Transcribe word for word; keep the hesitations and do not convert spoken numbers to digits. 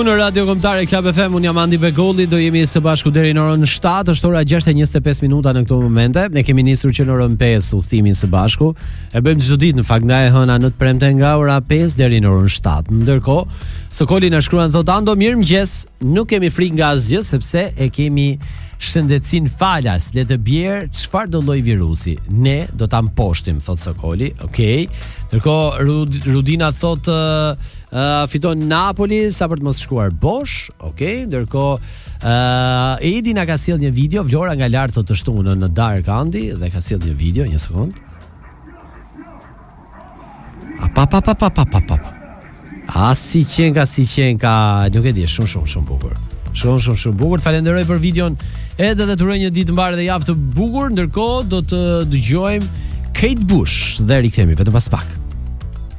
Në Radio Kombëtare Club F M, unë jam Andi Begolli, do jemi së bashku deri në orën shtatë, është ora gjashtë e njëzet e pesë minuta në këto momente. Ne kemi nisur që në orën pesë udhëtimin së bashku. E bëjmë çdo ditë në fakt nga e hëna në të premte nga ora pesë deri në orën shtatë. Ndërkohë, Sokoli na shkruan thotë Ando, mirëmëngjes, nuk kemi frikë nga asgjë sepse e kemi shëndetësin falas, le të bjerë çfarë do lloj virusi. Ne do ta mposhtim, thot Sokoli. Okej. Okay. Ndërkohë Rud, Rudina thot uh, uh, fiton Napoli sa për të mos shkuar bosh. Okej. Okay. Ndërkohë uh, Edi na ka sjell një video, Vlora nga lart thot të shtunën në Dark Andi dhe ka sjell një video, një sekond. A pa pa pa pa pa pa pa. A si qenka, si qenka, nuk e di, shumë shumë shumë bukur. Shumë shumë shumë bukur. Falenderoj për videon. Edhe të uroj një ditë mbarë dhe javë të bukur. Ndërkohë do të dëgjojmë Kate Bush dhe rikthehemi vetëm pas pak.